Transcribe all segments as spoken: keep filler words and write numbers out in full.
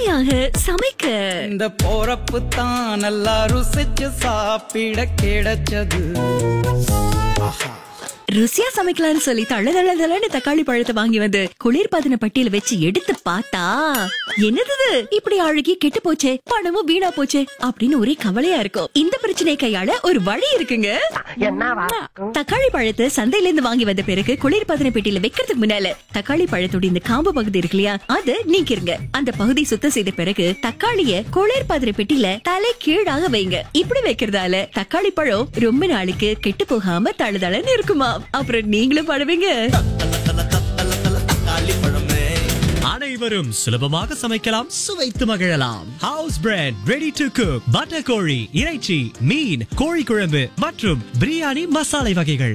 சுவையாக சமைக்க இந்த போறப்பு தான் நல்லா ருசிச்சு சாப்பிட கிடைச்சது. ருசியா சமைக்கலாம்னு சொல்லி தள்ள தள்ள தள்ளன்னு தக்காளி பழத்தை வாங்கி வந்து குளிர்பதன பட்டியல வச்சு எடுத்து பார்த்தா என்னது இது? இப்படி அழுகி கெட்டு போச்சே, பணமும் வீணா போச்சே அப்படின்னு ஒரே கவலையா இருக்கும். இந்த பிரச்சனையை கையாள ஒரு வழி இருக்குங்க. தக்காளி பழத்தை சந்தையில இருந்து வாங்கி வந்த பிறகு குளிர்பதன பெட்டியில வைக்கிறதுக்கு முன்னால தக்காளி பழத்தோட இந்த காம்பு பகுதி இருக்கு இல்லையா, அதை நீக்கிருங்க. அந்த பகுதி சுத்தம் செய்த பிறகு தக்காளிய குளிர்பதன பெட்டியில தலை கீழாக வைங்க. இப்படி வைக்கிறதால தக்காளி பழம் ரொம்ப நாளைக்கு கெட்டு போகாம தழுதளன்னு இருக்குமா. அப்புறம் நீங்களும் படுவீங்க. அனைவரும் சுலபமாக சமைக்கலாம், சுவைத்து மகிழலாம். House bread, ready to cook, butter கோழி, இறைச்சி, மீன், கோழி குழம்பு மற்றும் பிரியாணி மசாலை வகைகள்.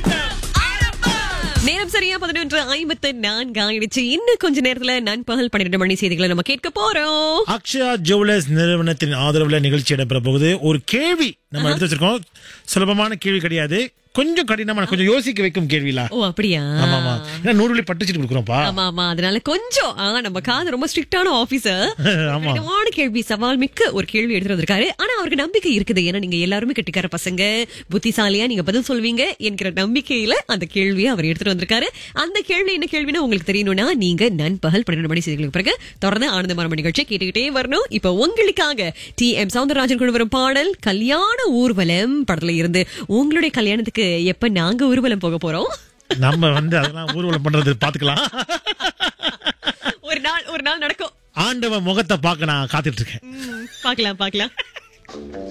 நேரம் சரியா பதினொன்று ஐம்பத்து நான்கு ஆயிடுச்சு. இன்னும் கொஞ்ச நேரத்துல நண்பகல் பன்னிரண்டு மணி செய்திகளை நம்ம கேட்க போறோம். அக்ஷயா ஜுவல்லர்ஸ் நிறுவனத்தின் ஆதரவுல நிகழ்ச்சி இடம்பெற போகுது. ஒரு கேள்வி நம்ம எடுத்து வச்சிருக்கோம். சுலபமான கேள்வி கிடையாது, கொஞ்சம் கடினமான, கொஞ்சம் யோசிக்க வைக்கும் கேள்விலா. ஓ அப்படியா? ஆமா ஆமா, ஏன்னா நூறு வழி பட்டுச்சிட்டு கொடுக்குறோம்ப்பா. ஆமா ஆமா, அதனால கொஞ்சம் ஆ, நம்ம காது ரொம்ப ஸ்ட்ரிக்டான ஆபீசர். ஆமா, கடினமான கேள்வி, சவால் மிக்க ஒரு கேள்வி எடுத்துட்டு வந்திருக்காரு. ஆனா அவருக்கு நம்பிக்கை இருக்குது, ஏன்னா நீங்க எல்லாருமே கெட்டிக்கார பசங்க, புத்திசாலியா நீங்க பதில் சொல்வீங்க என்கிற நம்பிக்கையில அந்த கேள்வியை அவர் எடுத்துட்டு வந்திருக்காரு. அந்த கேள்வி என்ன கேள்வினா உங்களுக்கு தெரியணும்னா நீங்க நண்பகல் பன்னிரண்டு மணி செய்திகளுக்கு பிறகு தொடர்ந்து ஆனந்த மரம் நிகழ்ச்சியை கேட்டுக்கிட்டே வரணும். இப்ப உங்களுக்காக டி எம் சவுந்தரராஜன் கொண்டு வரும் பாடல் கல்யாண ஊர்வலம் படத்துல இருந்து. உங்களுடைய கல்யாணத்துக்கு எப்ப நாங்க ஊர்வலம் போக போறோம்? நம்ம வந்து அதெல்லாம் ஊர்வலம் பண்றது பாத்துக்கலாம். ஒரு நாள் ஒரு நாள் நடக்கும். ஆண்டவன் முகத்தை பார்க்க நான் காத்துட்டு இருக்கேன். பாக்கலாம் பாக்கலாம்.